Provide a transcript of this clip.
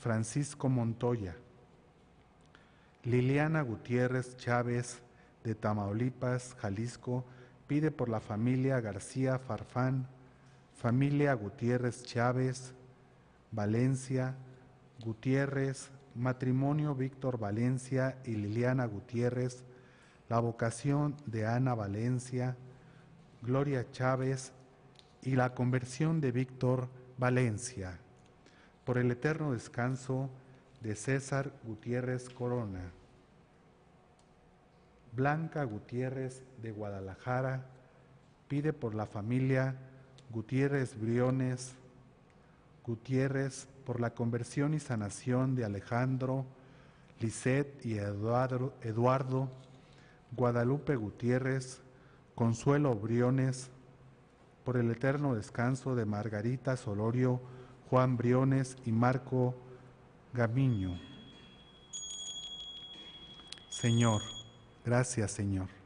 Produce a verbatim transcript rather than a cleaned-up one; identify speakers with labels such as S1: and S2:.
S1: Francisco Montoya. Liliana Gutiérrez Chávez, de Tamaulipas, Jalisco, pide por la familia García Farfán, familia Gutiérrez Chávez, Valencia, Gutiérrez, matrimonio Víctor Valencia y Liliana Gutiérrez, la vocación de Ana Valencia, Gloria Chávez y la conversión de Víctor Valencia, por el eterno descanso de César Gutiérrez Corona. Blanca Gutiérrez de Guadalajara pide por la familia Gutiérrez Briones Gutiérrez, por la conversión y sanación de Alejandro, Lisette y Eduardo, Eduardo Guadalupe Gutiérrez, Consuelo Briones, por el eterno descanso de Margarita Solorio, Juan Briones y Marco Gamiño. Señor, gracias Señor.